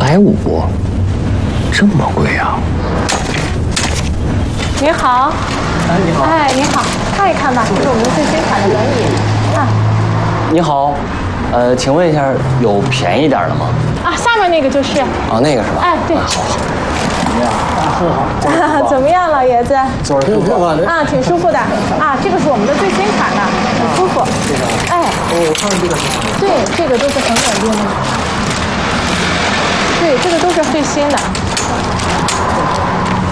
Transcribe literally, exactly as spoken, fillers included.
百五，这么贵啊！ 你好， 哎，你好， 哎，你好，看一看吧，这是我们最新款的轮椅啊。 你好，呃，请问一下，有便宜点的吗？ 啊，下面那个就是。 哦，那个是吧？ 哎，对。 好好。 怎么样？啊，很好。 怎么样，老爷子？ 坐着舒服啊，挺舒服的啊。这个是我们的最新款的，很舒服。 这个。 哎。 我看这个是。 对，这个都是很稳定的。对，这个都是最新的。